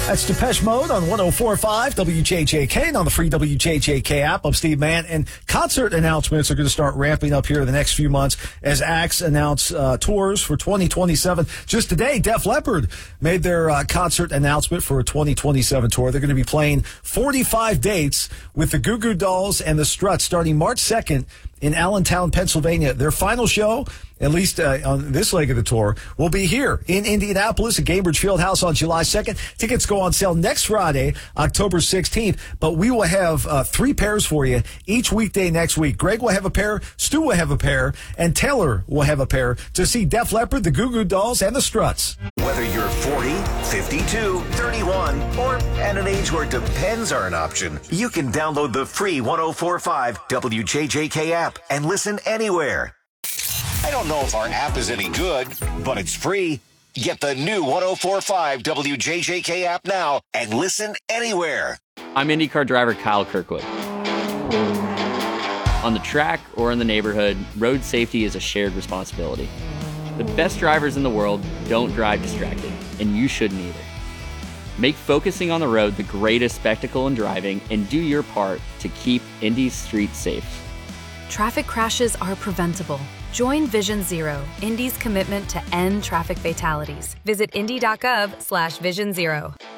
That's Depeche Mode on 104.5 WJJK and on the free WJJK app. I'm Steve Mann, and concert announcements are going to start ramping up here in the next few months as acts announce tours for 2027. Just today, Def Leppard made their concert announcement for a 2027 tour. They're going to be playing 45 dates with the Goo Goo Dolls and the Struts starting March 2nd in Allentown, Pennsylvania. Their final show, at least on this leg of the tour, will be here in Indianapolis at Gainbridge Fieldhouse on July 2nd. Tickets go on sale next Friday, October 16th, but we will have 3 pairs for you each weekday next week. Greg will have a pair, Stu will have a pair, and Taylor will have a pair to see Def Leppard, the Goo Goo Dolls, and the Struts. Whether you're 40, 52, 31, or at an age where depends are an option, you can download the free 104.5 WJJK app and listen anywhere. I don't know if our app is any good, but it's free. Get the new 104.5 WJJK app now and listen anywhere. I'm IndyCar driver Kyle Kirkwood. On the track or in the neighborhood, road safety is a shared responsibility. The best drivers in the world don't drive distracted, and you shouldn't either. Make focusing on the road the greatest spectacle in driving and do your part to keep Indy's streets safe. Traffic crashes are preventable. Join Vision Zero, Indy's commitment to end traffic fatalities. Visit indy.gov/Vision Zero.